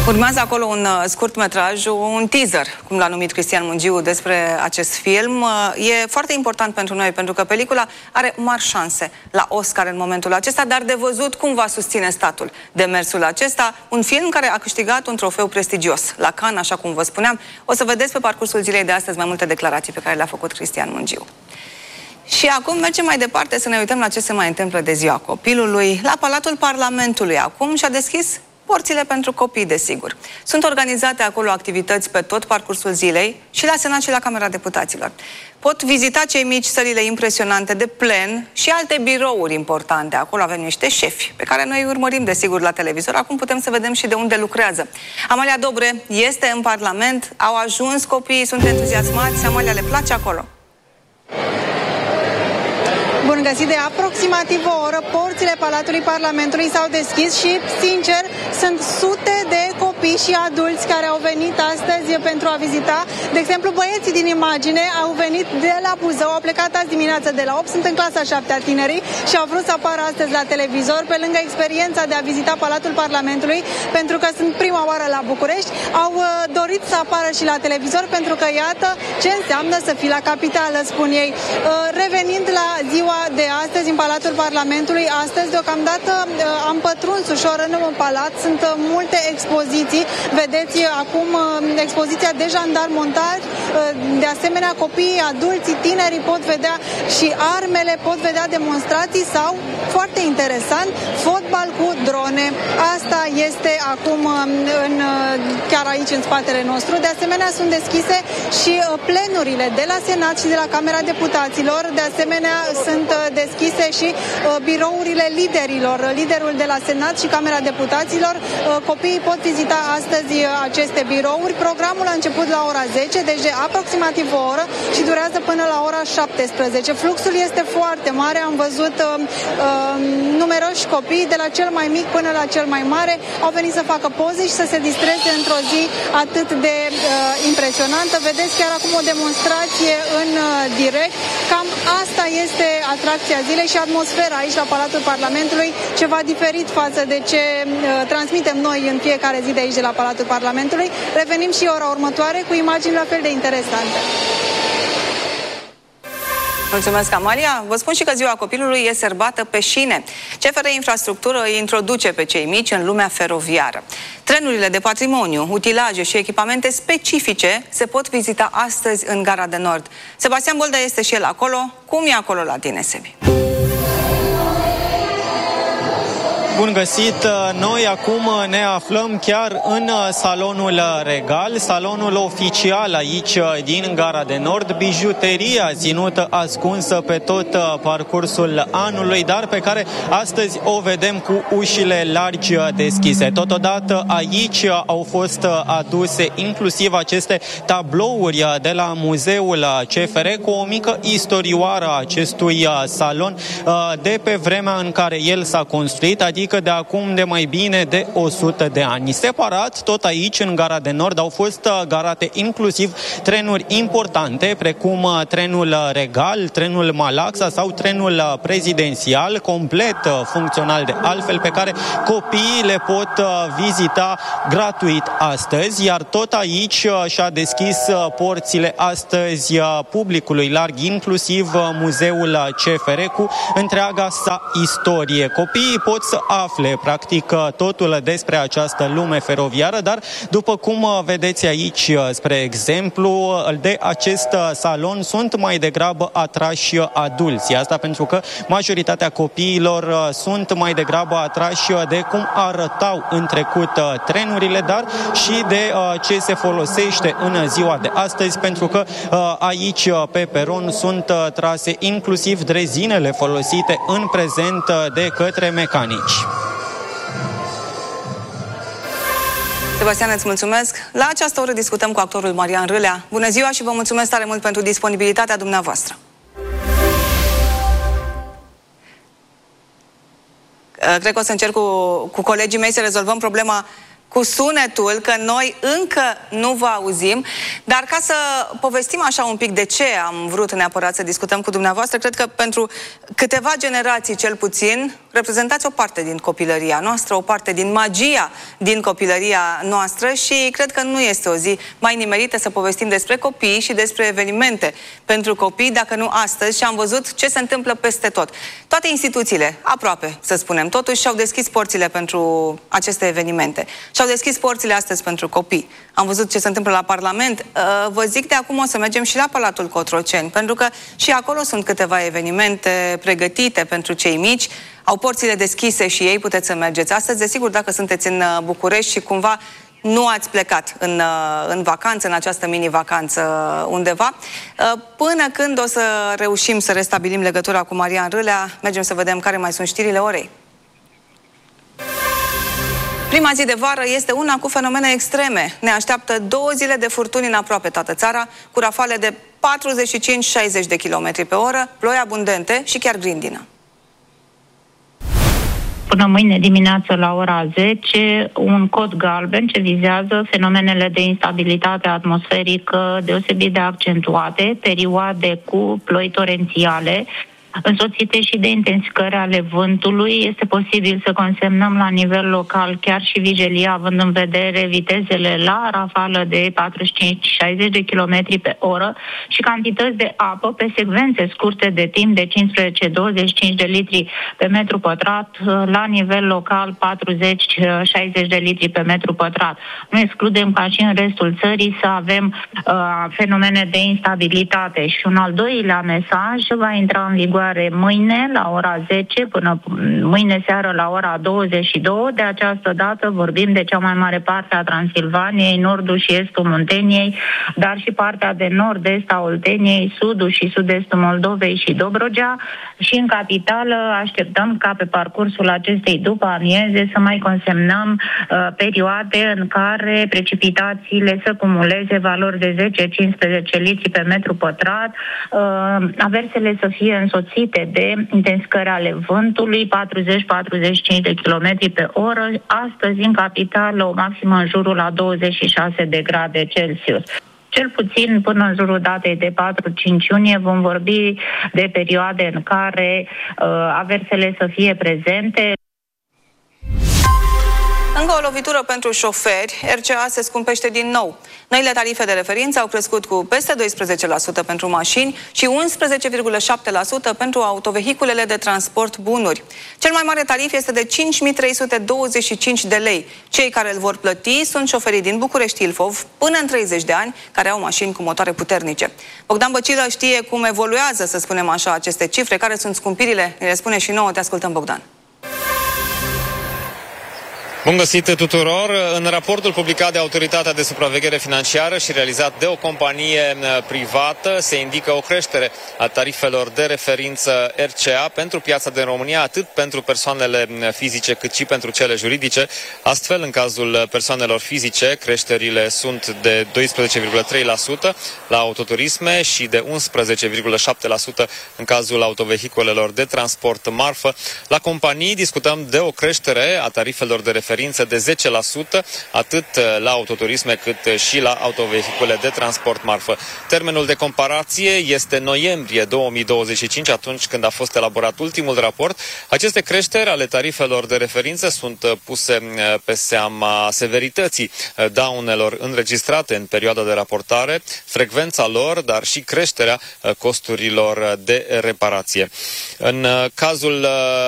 Urmează acolo un scurtmetraj, un teaser, cum l-a numit Cristian Mungiu, despre acest film. E foarte important pentru noi, pentru că pelicula are mari șanse la Oscar în momentul acesta, dar de văzut cum va susține statul demersul acesta. Un film care a câștigat un trofeu prestigios la Cannes, așa cum vă spuneam. O să vedeți pe parcursul zilei de astăzi mai multe declarații pe care le-a făcut Cristian Mungiu. Și acum mergem mai departe să ne uităm la ce se mai întâmplă de Ziua Copilului. La Palatul Parlamentului acum și-a deschis porțile pentru copii, desigur. Sunt organizate acolo activități pe tot parcursul zilei și la Senat și la Camera Deputaților. Pot vizita cei mici sălile impresionante de plen și alte birouri importante. Acolo avem niște șefi pe care noi îi urmărim, desigur, la televizor. Acum putem să vedem și de unde lucrează. Amalia Dobre este în Parlament, au ajuns copiii, sunt entuziasmați. Amalia, le place acolo? Bun găsit! De aproximativ o oră, porțile Palatului Parlamentului s-au deschis și, sincer, sunt sute de copii și adulți care au venit astăzi pentru a vizita. De exemplu, băieții din imagine au venit de la Buzău, au plecat azi dimineață de la 8, sunt în clasa 7 a tinerii și au vrut să apară astăzi la televizor, pe lângă experiența de a vizita Palatul Parlamentului, pentru că sunt prima oară la București, au dorit să apară și la televizor, pentru că iată ce înseamnă să fii la capitală, spun ei. Revenind la ziua de astăzi în Palatul Parlamentului, astăzi deocamdată am pătruns ușor în palat, sunt multe expoziții, vedeți acum expoziția de jandarmi montari, de asemenea copiii, adulții, tinerii pot vedea și armele, pot vedea demonstrații sau, foarte interesant, fotbal cu drone. Asta este acum chiar aici în spatele nostru. De asemenea sunt deschise și plenurile de la Senat și de la Camera Deputaților, de asemenea sunt deschise și birourile liderilor, liderul de la Senat și Camera Deputaților. Copiii pot vizita astăzi aceste birouri. Programul a început la ora 10, deci de aproximativ o oră și durează până la ora 17. Fluxul este foarte mare, am văzut numeroși copii, de la cel mai mic până la cel mai mare, au venit să facă poze și să se distreze într-o zi atât de impresionantă. Vedeți chiar acum o demonstrație în direct. Cam asta este atracția zilei și atmosfera aici la Palatul Parlamentului, ceva diferit față de ce transmitem noi în fiecare zi de aici de la Palatul Parlamentului. Revenim și ora următoare cu imagini la fel de interesante. Mulțumesc, Amalia. Vă spun și că Ziua Copilului e sărbată pe șine. CFR Infrastructură îi introduce pe cei mici în lumea feroviară. Trenurile de patrimoniu, utilaje și echipamente specifice se pot vizita astăzi în Gara de Nord. Sebastian Boldea este și el acolo. Cum e acolo la tine, Sebi? Bun găsit! Noi acum ne aflăm chiar în salonul regal, salonul oficial aici din Gara de Nord, bijuteria ținută ascunsă pe tot parcursul anului, dar pe care astăzi o vedem cu ușile largi deschise. Totodată aici au fost aduse inclusiv aceste tablouri de la Muzeul CFR cu o mică istorioară a acestui salon de pe vremea în care el s-a construit, adică de acum de mai bine de 100 de ani. Separat, tot aici, în Gara de Nord, au fost garate inclusiv trenuri importante, precum trenul Regal, trenul Malaxa sau trenul prezidențial, complet funcțional de altfel, pe care copiii le pot vizita gratuit astăzi, iar tot aici și-a deschis porțile astăzi publicului larg, inclusiv Muzeul CFR cu întreaga sa istorie. Copiii pot să afle practic totul despre această lume feroviară, dar după cum vedeți aici, spre exemplu, de acest salon sunt mai degrabă atrași adulții. Asta pentru că majoritatea copiilor sunt mai degrabă atrași de cum arătau în trecut trenurile, dar și de ce se folosește în ziua de astăzi, pentru că aici pe peron sunt trase inclusiv drezinele folosite în prezent de către mecanici. Sebastian, îți mulțumesc. La această oră discutăm cu actorul Marian Râlea. Bună ziua și vă mulțumesc tare mult pentru disponibilitatea dumneavoastră. Cred că o să încerc cu colegii mei să rezolvăm problema cu sunetul, că noi încă nu vă auzim, dar ca să povestim așa un pic de ce am vrut neapărat să discutăm cu dumneavoastră, cred că pentru câteva generații cel puțin reprezentați o parte din copilăria noastră, o parte din magia din copilăria noastră și cred că nu este o zi mai nimerită să povestim despre copii și despre evenimente pentru copii, dacă nu astăzi, și am văzut ce se întâmplă peste tot. Toate instituțiile, aproape, să spunem, totuși și-au deschis porțile pentru aceste evenimente. Și-au deschis porțile astăzi pentru copii. Am văzut ce se întâmplă la Parlament. Vă zic, de acum o să mergem și la Palatul Cotroceni, pentru că și acolo sunt câteva evenimente pregătite pentru cei mici. Au porțile deschise și ei, puteți să mergeți astăzi. Desigur, dacă sunteți în București și cumva nu ați plecat în vacanță, în această mini-vacanță undeva, până când o să reușim să restabilim legătura cu Marian Râlea, mergem să vedem care mai sunt știrile orei. Prima zi de vară este una cu fenomene extreme. Ne așteaptă 2 zile de furtuni în aproape toată țara, cu rafale de 45-60 de km pe oră, ploi abundente și chiar grindină. Până mâine dimineață la ora 10, un cod galben ce vizează fenomenele de instabilitate atmosferică deosebit de accentuate, perioade cu ploi torențiale, însoțite și de intensificări ale vântului. Este posibil să consemnăm la nivel local chiar și vigilie, având în vedere vitezele la rafală de 45-60 de km pe oră și cantități de apă pe secvențe scurte de timp de 15-25 de litri pe metru pătrat, la nivel local 40-60 de litri pe metru pătrat. Nu excludem ca și în restul țării să avem fenomene de instabilitate. Și un al doilea mesaj va intra în vigoare mâine la ora 10 până mâine seară la ora 22. De această dată vorbim de cea mai mare parte a Transilvaniei, nordul și estul Munteniei, dar și partea de nord-est a Olteniei, sudul și sud-estul Moldovei și Dobrogea. Și în capitală așteptăm ca pe parcursul acestei după amieze să mai consemnăm perioade în care precipitațiile să cumuleze valori de 10-15 litri pe metru pătrat, aversele să fie însoțite de intensificări ale vântului, 40-45 de km pe oră. Astăzi, în capitală, o maximă în jurul la 26 de grade Celsius. Cel puțin până în jurul datei de 4-5 iunie vom vorbi de perioade în care aversele să fie prezente. Încă o lovitură pentru șoferi, RCA se scumpește din nou. Noile tarife de referință au crescut cu peste 12% pentru mașini și 11,7% pentru autovehiculele de transport bunuri. Cel mai mare tarif este de 5.325 de lei. Cei care îl vor plăti sunt șoferii din București-Ilfov până în 30 de ani, care au mașini cu motoare puternice. Bogdan Băcilă știe cum evoluează, să spunem așa, aceste cifre, care sunt scumpirile. Ne le spune și nouă, te ascultăm, Bogdan. Bun găsit tuturor! În raportul publicat de Autoritatea de Supraveghere Financiară și realizat de o companie privată se indică o creștere a tarifelor de referință RCA pentru piața din România, atât pentru persoanele fizice cât și pentru cele juridice. Astfel, în cazul persoanelor fizice, creșterile sunt de 12,3% la autoturisme și de 11,7% în cazul autovehiculelor de transport marfă. La companii discutăm de o creștere a tarifelor de referință de 10%, atât la autoturisme cât și la autovehicule de transport marfă. Termenul de comparație este noiembrie 2025, atunci când a fost elaborat ultimul raport. Aceste creșteri ale tarifelor de referință sunt puse pe seama severității daunelor înregistrate în perioada de raportare, frecvența lor, dar și creșterea costurilor de reparație. În cazul